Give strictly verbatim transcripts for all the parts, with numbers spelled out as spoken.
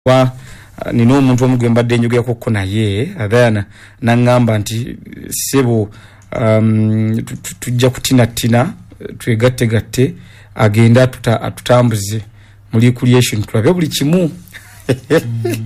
wa nino omuntu omugwemba denjogera ko naye abana nangamba nti sebo um tujja kutina tina twegatte gatte agenda tuta atutambuze muri creation tulabe buli kimu mm.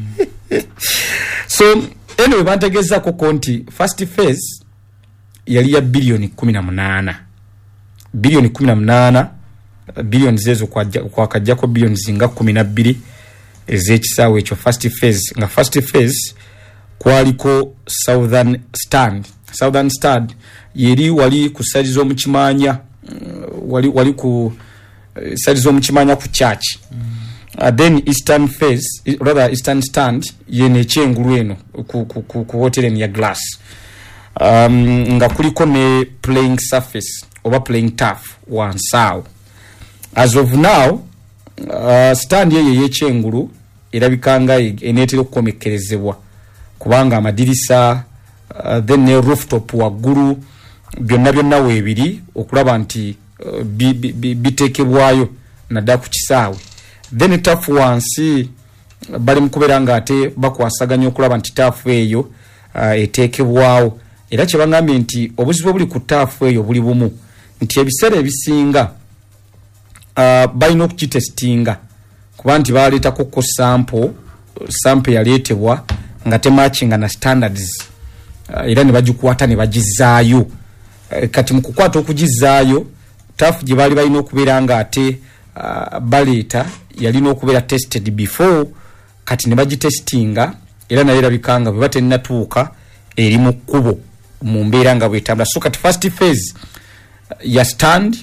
So anyway bantegeza ko konti first phase yali ya bilioni kumi na munana bilioni kumi na munana bilioni zezo kwa kwa kajako bilioni zinga kumi na bbiri ezekisawe ekyo first phase nga first phase kwaliko southern stand southern stand yeri wali ku side zo mukimanya wali wali ku uh, side zo mukimanya ku church mm. uh, then eastern phase rather eastern stand yene chengulu eno ku ku, ku, ku hotel ya glass um nga kuliko ne playing surface oba playing turf wansao as of now uh, stand ye ye chengulu irabikanga enetero kukomekerezebwa kubanga amadirisa uh, then ne rooftop waguru byonna byonna webiri okulaba nti uh, bitekebwayo nadda ku kisaawe then tafu wansi bali mukuberanga ate bakwasaganya okulaba nti tafu eyo uh, etekebwawo era kye bangambye nti obuzibu buli ku tafu eyo buli bumu nti ebiseera ebisinga uh, balina okukitestinga kuba nti baleeta ko sample sample yaleetebwa nga tematchinga na standards uh, era ne bagikwata ne bagizaayo uh, kati mu kukwata okugizaayo tafu gye bali balina okubeera nga ate uh, baleeta yalina okubeera tested before kati ne bagitestinga era naye erabikanga bwe batennatuuka eri mu kkubo mu mbeera nga bwetambula. So kati first phase uh, ya stand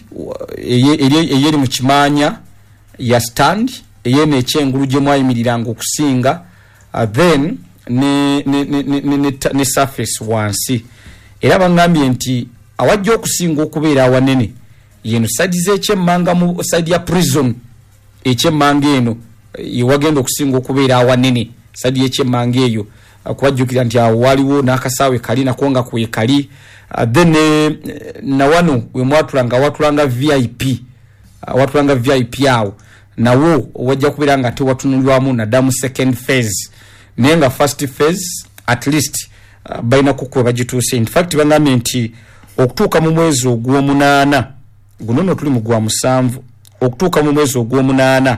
eyeri mu kimanya ya stand eyene ekyengulu gye mwayimiriranga okusinga uh, then ne ne ne ne, ne, ne surface wansi era bangambye nti awajja okusinga okubeera awanene yeno side z'ekyemmanga mu side ya prison ekyemmanga eno yewagenda okusinga okubeera awanene side y'ekyemmanga eyo uh, kuwajjukira nti awo waliwo n'akasaawe kali nakonga kwe kali uh, then uh, na wano we mwatulanga watulanga V I P uh, watulanga V I P awo nawo wajja kubeera nga te watunulwamu nadamu second phase nenga first phase at least uh, baina kuko bagituuse. In fact bangambye nti okutuuka mu mwezi ogw'omunaana gunono tuli mu gwa musanvu okutuuka mu mwezi ogw'omunaana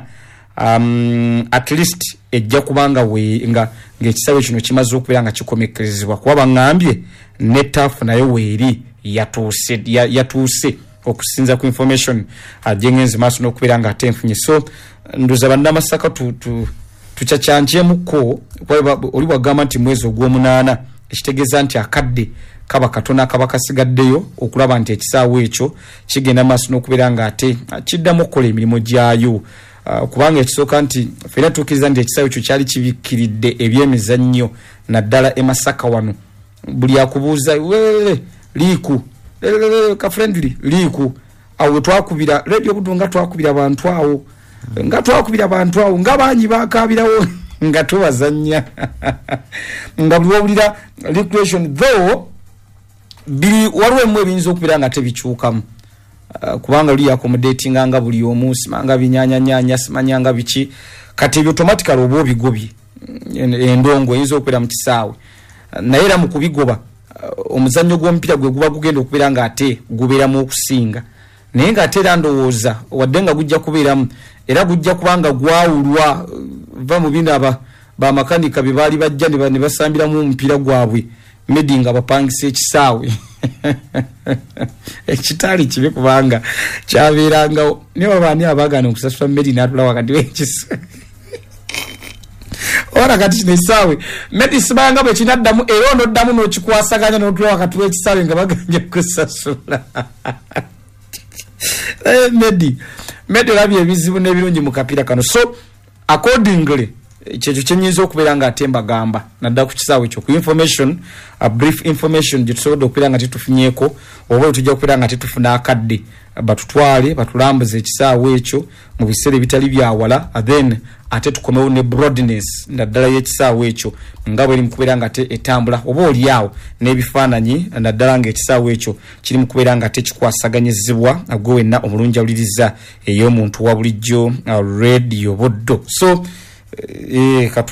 um, at least ejja kubanga we nga ng'ekisawe kino kimaze okubeera nga kikomekerezebwa kuba bangambye ne tafu nayo weeri yatuuse yatuuse okusinza ku information ajengenze maso nokubeera nga atenfunye. So nduza banda masaka tu tu tuchachanje muko kwa oli bagamba nti mwezi ogw'omunaana ekitegeza nti akadde kaba katona kaba kasigaddeyo okulaba nti ekisaawe ekyo kigenda maso nokubeera nga ate kiddamu okukola emirimu gyayo uh, kubanga ekisooka nti fena tukiza nti ekisaawe ekyo kyali kibikiridde ebyemizannyo naddala e Masaka wano buli akubuuza wewe liiku ka friendly liku awo twakubira radio budunga twakubira abantu awo nga twakubira abantu awo nga banyi bakabirawo nga tubazanya nga bulira recreation though bili walwe mwe binzo okubira nga tebichukamu uh, kubanga luli accommodating nga buli omusi manga binyanya nyanya simanyanga bichi kati ebyo automatically obo bigobye endongo ezo okubira mu kisaawe naye era mu kubigoba Uh, omuzannyo gw'omupiira gwe guba gugenda okubeera nga ate gubeeramu okusinga naye nga ate era ndowooza wadde nga gujja kubeeramu era gujja kubanga gwawulwa uh, va mu bino aba bamakanika be baali bajja ne basambiramu omupiira gwabwe medi nga bapangisa ekisaawe ekitaali kibi kubanga kyabeerangawo ne babaani abaagaana okusasula medi n'atula wakati w'ekisaawe ora kati kino ekisawe medi sibanga bwe kinaddamu era onoddamu n'okikwasaganya n'otula wakati w'ekisawe nga baganja kusasula eh, medi medi olabye ebizibu n'ebirungi mu kapiira kano. So accordingly kyekyo kyenyinza okubeera nga ate mbagamba nadda ku kisaawe ekyo ku information a brief information gye tusobodde okubeera nga tetufunyeeko oba tujja okubeera nga tetufuna akadde batutwale batulambuze ekisaawe ekyo mu biseera ebitali byawala then ate tukomewo ne broadness naddala y'ekisaawe ekyo nga bweri mu kubeera nga ate etambula oba oliawo n'ebifaananyi naddala ng'ekisaawe ekyo kiri mu kubeera nga ate kikwasaganyizibwa gwe wenna omulungi awuliriza ey'omuntu wa bulijjo radio Buddo. So eh